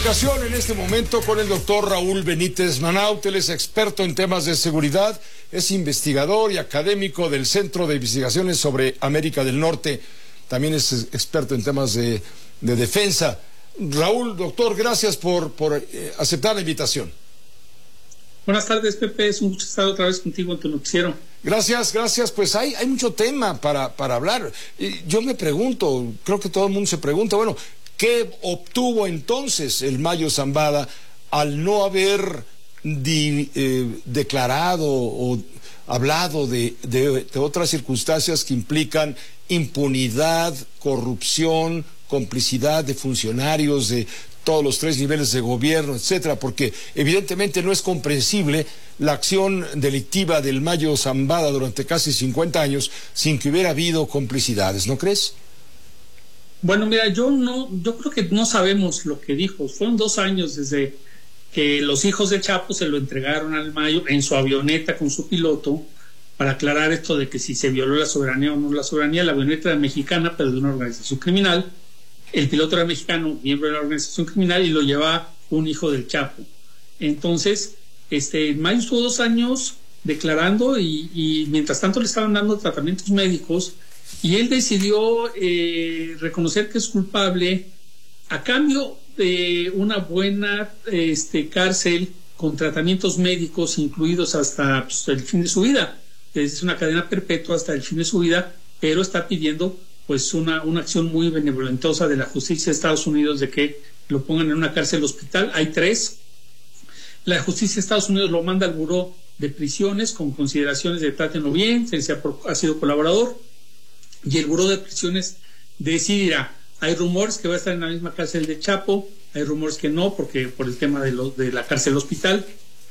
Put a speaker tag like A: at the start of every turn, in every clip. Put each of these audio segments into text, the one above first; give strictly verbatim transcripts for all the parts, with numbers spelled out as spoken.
A: En este momento con el doctor Raúl Benítez Manaut. Él es experto en temas de seguridad, es investigador y académico del Centro de Investigaciones sobre América del Norte, también es experto en temas de, de defensa. Raúl, doctor, gracias por, por eh, aceptar la invitación.
B: Buenas tardes, Pepe, es un gusto estar otra vez contigo en tu noticiero.
A: Gracias, gracias, pues hay, hay mucho tema para, para hablar. Y yo me pregunto, creo que todo el mundo se pregunta, bueno, ¿qué obtuvo entonces el Mayo Zambada al no haber di, eh, declarado o hablado de, de, de otras circunstancias que implican impunidad, corrupción, complicidad de funcionarios de todos los tres niveles de gobierno, etcétera? Porque evidentemente no es comprensible la acción delictiva del Mayo Zambada durante casi cincuenta años sin que hubiera habido complicidades, ¿no crees?
B: Bueno, mira, yo no, yo creo que no sabemos lo que dijo. Fueron dos años desde que los hijos de Chapo se lo entregaron al Mayo en su avioneta con su piloto para aclarar esto de que si se violó la soberanía o no la soberanía. La avioneta era mexicana, pero de una organización criminal. El piloto era mexicano, miembro de la organización criminal, y lo llevaba un hijo del Chapo. Entonces, este, Mayo estuvo dos años declarando y, y mientras tanto le estaban dando tratamientos médicos. Y él decidió eh, reconocer que es culpable a cambio de una buena este, cárcel con tratamientos médicos incluidos hasta pues, el fin de su vida. Es una cadena perpetua hasta el fin de su vida, pero está pidiendo pues una, una acción muy benevolentosa de la justicia de Estados Unidos de que lo pongan en una cárcel hospital. Hay tres. La justicia de Estados Unidos lo manda al buró de prisiones con consideraciones de trátenlo bien, se ha, ha sido colaborador. Y el buró de prisiones decidirá. Hay rumores que va a estar en la misma cárcel de Chapo, hay rumores que no, porque por el tema de, lo, de la cárcel hospital.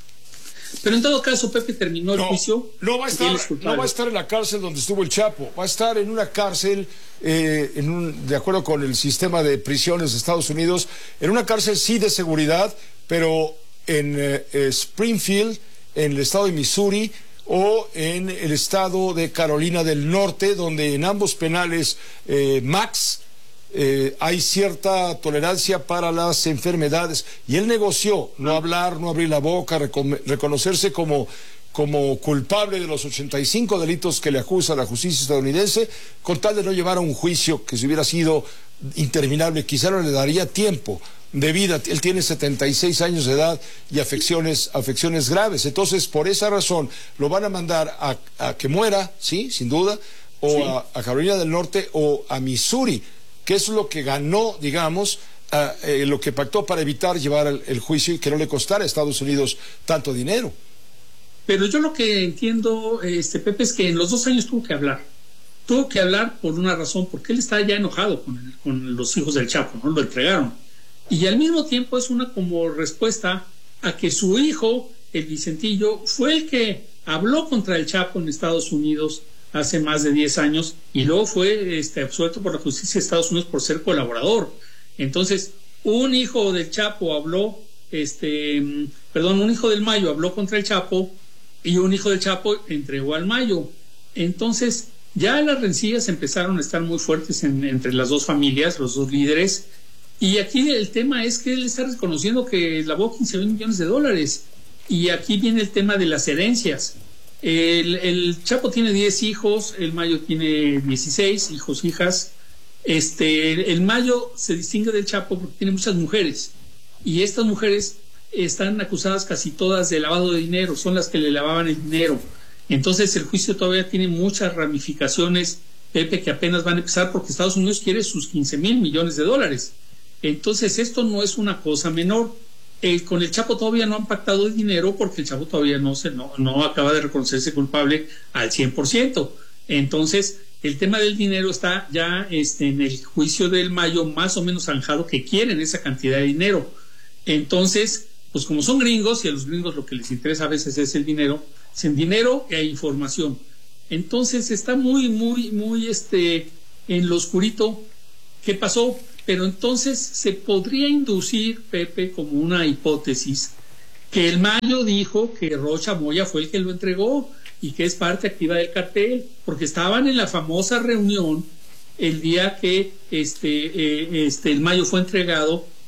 B: Pero en todo caso, Pepe terminó el
A: no,
B: juicio.
A: No va, a estar, no va a estar en la cárcel donde estuvo el Chapo, va a estar en una cárcel, eh, en un, de acuerdo con el sistema de prisiones de Estados Unidos, en una cárcel sí de seguridad, pero en eh, Springfield, en el estado de Missouri, o en el estado de Carolina del Norte, donde en ambos penales eh, Max eh, hay cierta tolerancia para las enfermedades. Y él negoció no hablar, no abrir la boca, reconocerse como, como culpable de los ochenta y cinco delitos que le acusa la justicia estadounidense, con tal de no llevar a un juicio que si hubiera sido interminable, quizá no le daría tiempo de vida. Él tiene setenta y seis años de edad y afecciones, afecciones graves. Entonces, por esa razón, lo van a mandar a, a que muera, sí, sin duda, o sí. a, a Carolina del Norte o a Missouri, que es lo que ganó, digamos, a, eh, lo que pactó para evitar llevar el, el juicio y que no le costara a Estados Unidos tanto dinero.
B: Pero yo lo que entiendo, este Pepe, es que en los dos años tuvo que hablar. Tuvo que hablar por una razón, porque él está ya enojado con, el, con los hijos del Chapo, ¿no? Lo entregaron. Y al mismo tiempo es una como respuesta a que su hijo, el Vicentillo, fue el que habló contra el Chapo en Estados Unidos hace más de diez años y luego fue este, absuelto por la justicia de Estados Unidos por ser colaborador. Entonces, un hijo del Chapo habló, este, perdón, un hijo del Mayo habló contra el Chapo y un hijo del Chapo entregó al Mayo. Entonces, ya las rencillas empezaron a estar muy fuertes en, entre las dos familias, los dos líderes. Y aquí el tema es que él está reconociendo que lavó quince mil millones de dólares. Y aquí viene el tema de las herencias. El, el Chapo tiene diez hijos, el Mayo tiene dieciséis hijos, hijas. Este, el, el Mayo se distingue del Chapo porque tiene muchas mujeres. Y estas mujeres están acusadas casi todas de lavado de dinero, son las que le lavaban el dinero. Entonces el juicio todavía tiene muchas ramificaciones, Pepe, que apenas van a empezar porque Estados Unidos quiere sus quince mil millones de dólares. Entonces esto no es una cosa menor. El, con el Chapo todavía no han pactado el dinero porque el Chapo todavía no, se, no, no acaba de reconocerse culpable al cien por ciento. Entonces el tema del dinero está ya este, en el juicio del Mayo más o menos zanjado, que quieren esa cantidad de dinero. Entonces, pues como son gringos y a los gringos lo que les interesa a veces es el dinero, sin dinero e información. Entonces está muy, muy, muy este, en lo oscurito qué pasó. Pero entonces se podría inducir, Pepe, como una hipótesis, que el Mayo dijo que Rocha Moya fue el que lo entregó y que es parte activa del cartel, porque estaban en la famosa reunión el día que este, eh, este, el Mayo fue entregado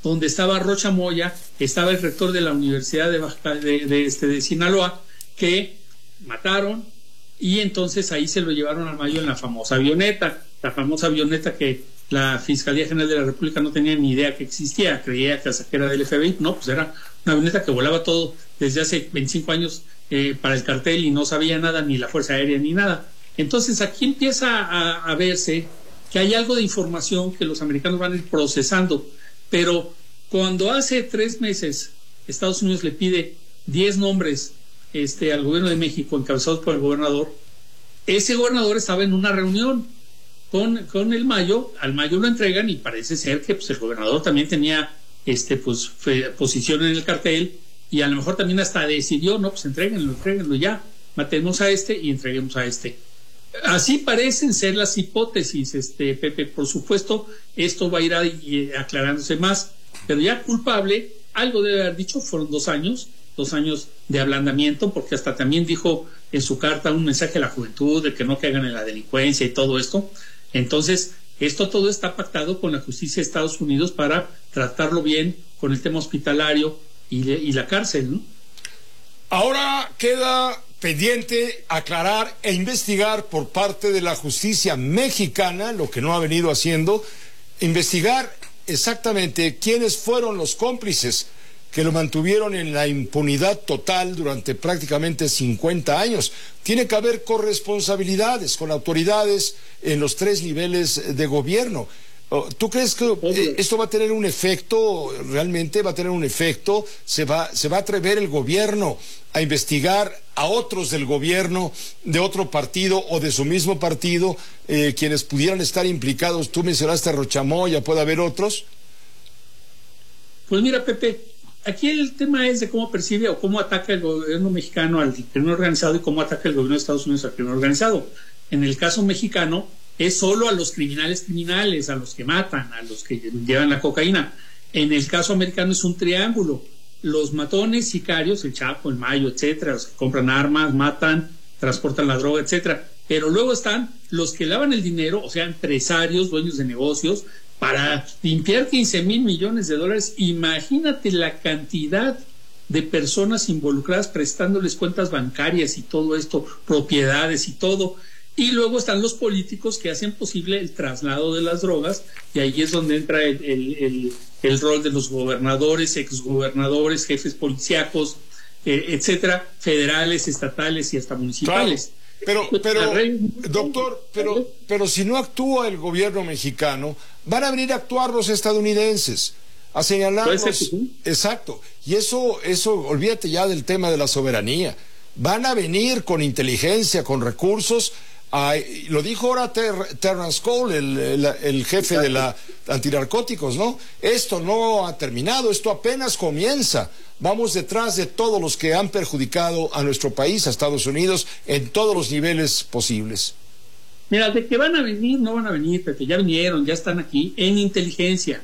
B: donde estaba Rocha Moya, estaba el rector de la Universidad de, Baja, de, de, este, de Sinaloa, que mataron, y entonces ahí se lo llevaron al Mayo en la famosa avioneta, la famosa avioneta que la Fiscalía General de la República no tenía ni idea que existía, creía que era del F B I, no, pues era una avioneta que volaba todo desde hace veinticinco años eh, para el cartel y no sabía nada, ni la Fuerza Aérea ni nada. Entonces aquí empieza a, a verse que hay algo de información que los americanos van a ir procesando, pero cuando hace tres meses Estados Unidos le pide diez nombres este, al gobierno de México encabezados por el gobernador, ese gobernador estaba en una reunión con, con el Mayo, al Mayo lo entregan y parece ser que pues, el gobernador también tenía este, pues, posición en el cartel y a lo mejor también hasta decidió, no, pues entréguenlo, entréguenlo ya, matemos a este y entreguemos a este. Así parecen ser las hipótesis, este Pepe. Por supuesto, esto va a ir a, a, aclarándose más, pero ya culpable, algo debe haber dicho, fueron dos años, dos años de ablandamiento, porque hasta también dijo en su carta un mensaje a la juventud de que no caigan en la delincuencia y todo esto. Entonces, esto todo está pactado con la justicia de Estados Unidos para tratarlo bien con el tema hospitalario y, de, y la cárcel, ¿no?
A: Ahora queda pendiente aclarar e investigar por parte de la justicia mexicana, lo que no ha venido haciendo, investigar exactamente quiénes fueron los cómplices que lo mantuvieron en la impunidad total durante prácticamente cincuenta años. Tiene que haber corresponsabilidades con autoridades en los tres niveles de gobierno. ¿Tú crees que esto va a tener un efecto, realmente va a tener un efecto? ¿Se va, se va a atrever el gobierno a investigar a otros del gobierno, de otro partido o de su mismo partido, eh, quienes pudieran estar implicados? Tú mencionaste a Rocha Moya, ¿puede haber otros?
B: Pues mira, Pepe, aquí el tema es de cómo percibe o cómo ataca el gobierno mexicano al crimen organizado y cómo ataca el gobierno de Estados Unidos al crimen organizado. En el caso mexicano, es solo a los criminales criminales, a los que matan, a los que llevan la cocaína. En el caso americano es un triángulo. Los matones, sicarios, el Chapo, el Mayo, etcétera, los que compran armas, matan, transportan la droga, etcétera. Pero luego están los que lavan el dinero, o sea, empresarios, dueños de negocios, para limpiar quince mil millones de dólares. Imagínate la cantidad de personas involucradas prestándoles cuentas bancarias y todo esto, propiedades y todo. Y luego están los políticos que hacen posible el traslado de las drogas, y ahí es donde entra el, el, el, el rol de los gobernadores, exgobernadores, jefes policíacos, eh, etcétera, federales, estatales y hasta municipales.
A: Claro, pero, pero, doctor, pero, pero si no actúa el gobierno mexicano, van a venir a actuar los estadounidenses, a señalarnos. Exacto. Y eso, eso, olvídate ya del tema de la soberanía. Van a venir con inteligencia, con recursos. Ay, lo dijo ahora Ter Terrence Cole, el, el, el jefe de la antinarcóticos, ¿no? Esto no ha terminado, esto apenas comienza. Vamos detrás de todos los que han perjudicado a nuestro país, a Estados Unidos, en todos los niveles posibles.
B: Mira, de que van a venir, no van a venir, Pepe, ya vinieron, ya están aquí, en inteligencia.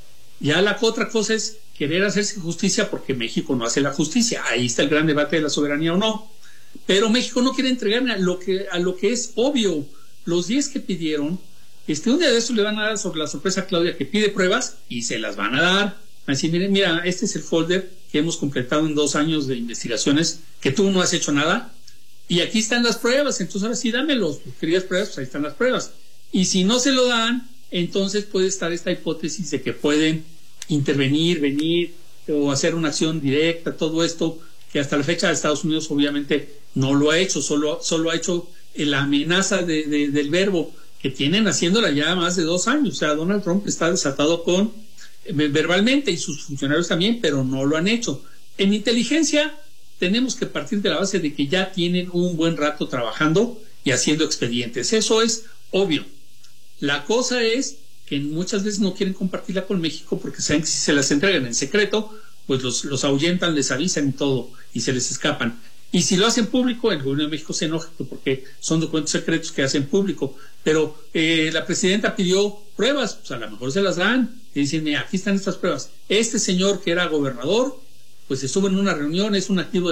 B: Ya la otra cosa es querer hacerse justicia porque México no hace la justicia. Ahí está el gran debate de la soberanía o no. Pero México no quiere entregar a lo que, a lo que es obvio. Los diez que pidieron, este, un día de eso le van a dar sobre la sorpresa a Claudia, que pide pruebas y se las van a dar. Así, miren, mira, este es el folder que hemos completado en dos años de investigaciones, que tú no has hecho nada, y aquí están las pruebas. Entonces ahora sí dámelos, querías pruebas, pues ahí están las pruebas. Y si no se lo dan, entonces puede estar esta hipótesis de que pueden intervenir, venir o hacer una acción directa, todo esto que hasta la fecha de Estados Unidos obviamente no lo ha hecho, solo, solo ha hecho la amenaza de, de, del verbo, que tienen haciéndola ya más de dos años. O sea, Donald Trump está desatado con eh, verbalmente, y sus funcionarios también, pero no lo han hecho. En inteligencia tenemos que partir de la base de que ya tienen un buen rato trabajando y haciendo expedientes. Eso es obvio. La cosa es que muchas veces no quieren compartirla con México porque saben que si se las entregan en secreto, pues los, los ahuyentan, les avisan y todo, y se les escapan. Y si lo hacen público, el gobierno de México se enoja porque son documentos secretos que hacen público. Pero eh, la presidenta pidió pruebas, pues a lo mejor se las dan. Y dicen, mira, aquí están estas pruebas. Este señor que era gobernador, pues estuvo en una reunión, es un activo